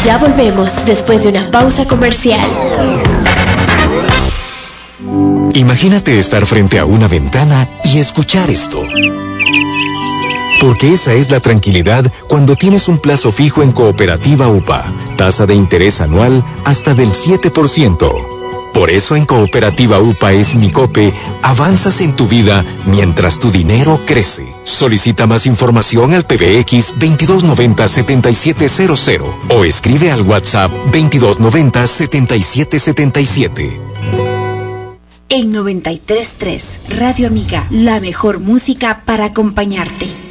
Ya volvemos después de una pausa comercial. Imagínate estar frente a una ventana y escuchar esto. Porque esa es la tranquilidad cuando tienes un plazo fijo en Cooperativa UPA. Tasa de interés anual hasta del 7%. Por eso en Cooperativa UPA es Micope, avanzas en tu vida mientras tu dinero crece. Solicita más información al PBX 2290-7700 o escribe al WhatsApp 2290-7777. En 93.3, Radio Amiga, la mejor música para acompañarte.